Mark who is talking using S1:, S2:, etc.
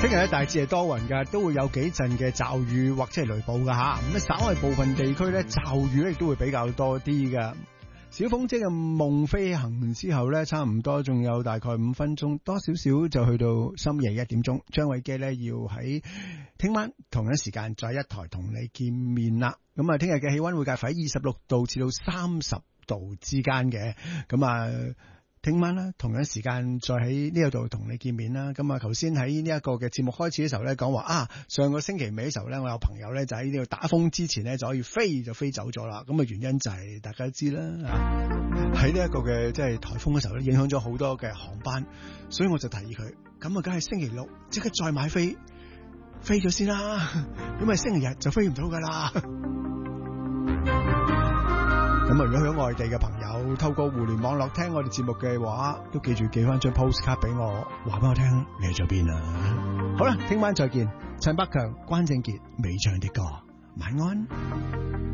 S1: 聽日咧大致係多雲㗎，都會有幾陣嘅驟雨或者係雷暴㗎吓。咁稍為部分地區咧驟雨咧亦都會比較多啲㗎。小鳳姐嘅夢飛行之後咧，差唔多仲有大概5分鐘，多少少就去到深夜1點鐘。張偉基咧要喺聽晚同一時間再一台同你見面啦。咁啊，聽日嘅氣溫會介乎喺26度至到30度之間嘅。咁啊，聽晚啦，同一時間再喺呢度同你見面啦。咁啊，頭先喺呢一個嘅節目開始嘅時候咧，講話啊，上個星期尾嘅時候咧，我有朋友咧就喺呢度打風之前咧就可以飛走咗啦。咁啊，原因就係大家知啦，喺呢一個嘅即係颱風嘅時候咧，影響咗好多嘅航班，所以我就提議佢，咁啊，梗係星期六即刻再買飛咗先啦，因為星期日就飛唔到噶啦。咁啊，如果喺外地嘅朋友透過互聯網絡聽我哋節目嘅話，都記住寄翻張 postcard 俾我，話俾我聽你喺咗邊啊！好啦，聽晚再見。陳百強、關正傑美唱的歌，晚安。